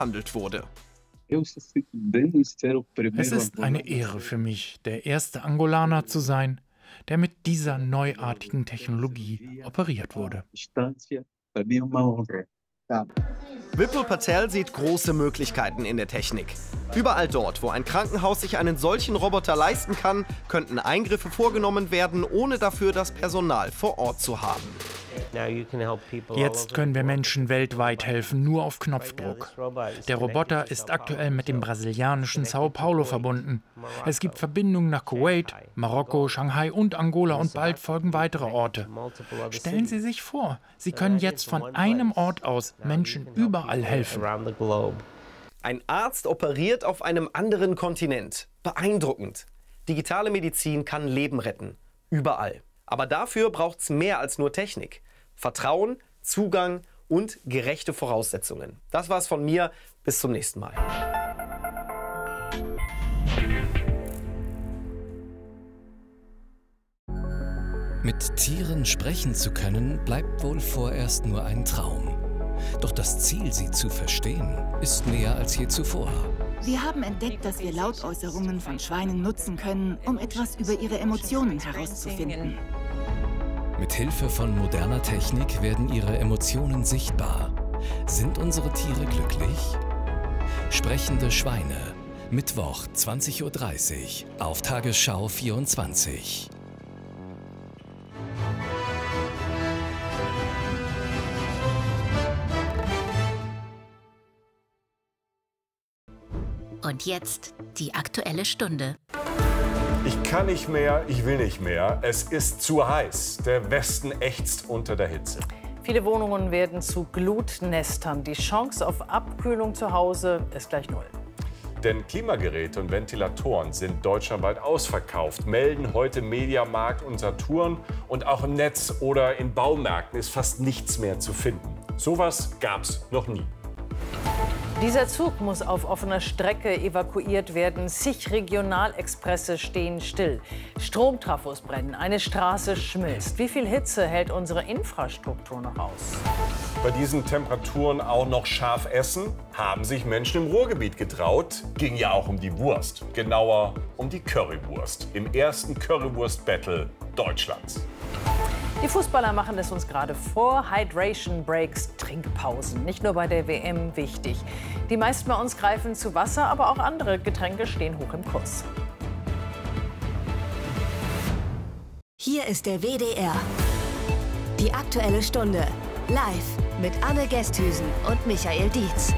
behandelt wurde. Es ist eine Ehre für mich, der erste Angolaner zu sein, der mit dieser neuartigen Technologie operiert wurde. Vipul Patel sieht große Möglichkeiten in der Technik. Überall dort, wo ein Krankenhaus sich einen solchen Roboter leisten kann, könnten Eingriffe vorgenommen werden, ohne dafür das Personal vor Ort zu haben. Jetzt können wir Menschen weltweit helfen, nur auf Knopfdruck. Der Roboter ist aktuell mit dem brasilianischen Sao Paulo verbunden. Es gibt Verbindungen nach Kuwait, Marokko, Shanghai und Angola und bald folgen weitere Orte. Stellen Sie sich vor, Sie können jetzt von einem Ort aus Menschen überall helfen. Ein Arzt operiert auf einem anderen Kontinent. Beeindruckend. Digitale Medizin kann Leben retten. Überall. Aber dafür braucht es mehr als nur Technik. Vertrauen, Zugang und gerechte Voraussetzungen. Das war's von mir. Bis zum nächsten Mal. Mit Tieren sprechen zu können, bleibt wohl vorerst nur ein Traum. Doch das Ziel, sie zu verstehen, ist näher als je zuvor. Wir haben entdeckt, dass wir Lautäußerungen von Schweinen nutzen können, um etwas über ihre Emotionen herauszufinden. Mit Hilfe von moderner Technik werden ihre Emotionen sichtbar. Sind unsere Tiere glücklich? Sprechende Schweine. Mittwoch, 20:30 Uhr auf Tagesschau 24. Und jetzt die Aktuelle Stunde. Ich kann nicht mehr, ich will nicht mehr. Es ist zu heiß. Der Westen ächzt unter der Hitze. Viele Wohnungen werden zu Glutnestern. Die Chance auf Abkühlung zu Hause ist gleich null. Denn Klimageräte und Ventilatoren sind deutschlandweit ausverkauft, melden heute Mediamarkt und Saturn. Und auch im Netz oder in Baumärkten ist fast nichts mehr zu finden. Sowas gab's noch nie. Dieser Zug muss auf offener Strecke evakuiert werden. Zig Regionalexpresse stehen still. Stromtrafos brennen, eine Straße schmilzt. Wie viel Hitze hält unsere Infrastruktur noch aus? Bei diesen Temperaturen auch noch scharf essen, haben sich Menschen im Ruhrgebiet getraut. Ging ja auch um die Wurst, genauer um die Currywurst. Im ersten Currywurst-Battle Deutschlands. Die Fußballer machen es uns gerade vor. Hydration Breaks, Trinkpausen. Nicht nur bei der WM wichtig. Die meisten bei uns greifen zu Wasser, aber auch andere Getränke stehen hoch im Kurs. Hier ist der WDR. Die Aktuelle Stunde. Live mit Anne Gesthüsen und Michael Dietz.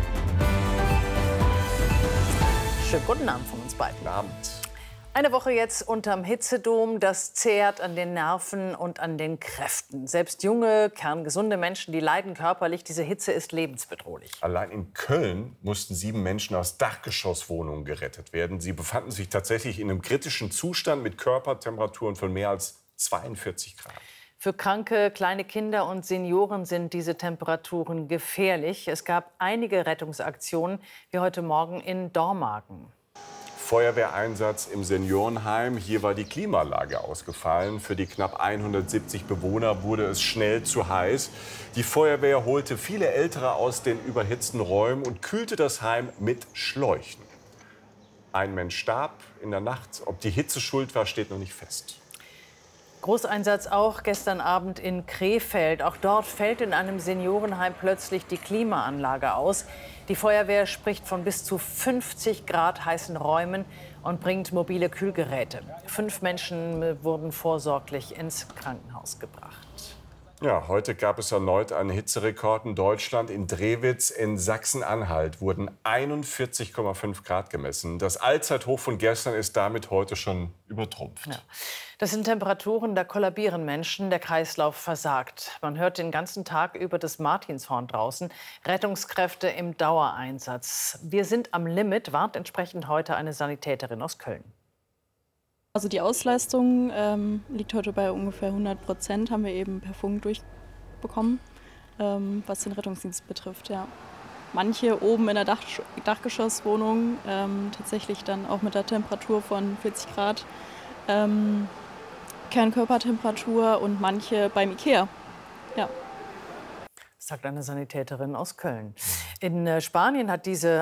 Schönen guten Abend von uns beiden. Guten Abend. Eine Woche jetzt unterm Hitzedom, das zehrt an den Nerven und an den Kräften. Selbst junge, kerngesunde Menschen, die leiden körperlich. Diese Hitze ist lebensbedrohlich. Allein in Köln mussten 7 Menschen aus Dachgeschosswohnungen gerettet werden. Sie befanden sich tatsächlich in einem kritischen Zustand mit Körpertemperaturen von mehr als 42 Grad. Für kranke, kleine Kinder und Senioren sind diese Temperaturen gefährlich. Es gab einige Rettungsaktionen, wie heute Morgen in Dormagen. Feuerwehreinsatz im Seniorenheim. Hier war die Klimaanlage ausgefallen. Für die knapp 170 Bewohner wurde es schnell zu heiß. Die Feuerwehr holte viele Ältere aus den überhitzten Räumen und kühlte das Heim mit Schläuchen. Ein Mensch starb in der Nacht. Ob die Hitze schuld war, steht noch nicht fest. Großeinsatz auch gestern Abend in Krefeld. Auch dort fällt in einem Seniorenheim plötzlich die Klimaanlage aus. Die Feuerwehr spricht von bis zu 50 Grad heißen Räumen und bringt mobile Kühlgeräte. 5 Menschen wurden vorsorglich ins Krankenhaus gebracht. Ja, heute gab es erneut einen Hitzerekord in Deutschland. In Drewitz in Sachsen-Anhalt wurden 41,5 Grad gemessen. Das Allzeithoch von gestern ist damit heute schon übertrumpft. Ja. Das sind Temperaturen, da kollabieren Menschen, der Kreislauf versagt. Man hört den ganzen Tag über das Martinshorn draußen. Rettungskräfte im Dauereinsatz. Wir sind am Limit, warnt entsprechend heute eine Sanitäterin aus Köln. Also die Auslastung liegt heute bei ungefähr 100%, haben wir eben per Funk durchbekommen, was den Rettungsdienst betrifft. Ja. Manche oben in der Dachgeschosswohnung tatsächlich dann auch mit der Temperatur von 40 Grad Kernkörpertemperatur und manche beim Ikea. Ja. Sagt eine Sanitäterin aus Köln. In Spanien hat diese